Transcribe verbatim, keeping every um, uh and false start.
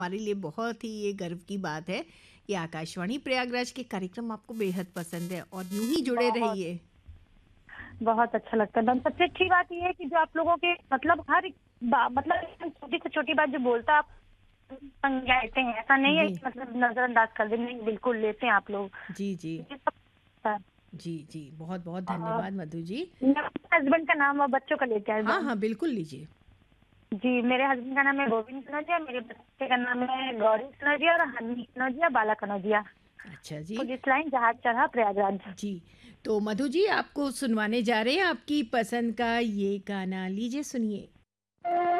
हमारे लिए बहुत ही ये गर्व की बात है कि आकाशवाणी प्रयागराज के कार्यक्रम आपको बेहद पसंद है और यूं ही जुड़े बहुत, रहिए। बहुत अच्छा लगता है मैम। सबसे अच्छी बात ये है कि जो आप लोगों के मतलब हर एक बा मतलब एकदम छोटी से छोटी बात जो बोलता है आप लेते हैं। ऐसा नहीं है जी, कि मतलब नज़रअंदाज कर दें, नहीं बिल्कुल लेते हैं आप लोग। जी, जी, ये सब होता है। जी, जी। बहुत-बहुत और धन्यवाद मधु जी। मैं अपने हस्बैंड का नाम और बच्चों का लेके आई हाँ, मैम। हाँ, बिल्कुल लीजिए। जी, मेरे हस्बैंड का नाम है गोविंद कनौजिया, मेरे बच्चे का नाम है गौरी कनौजिया और हनी कनौजिया, बाला कनौजिया। अच्छा जी। पुलिस लाइन जहाज चढ़ा प्रयागराज। जी, तो मधु जी आपको सुनवाने जा रहे हैं आपकी पसंद का ये गाना, लीजिए सुनिए।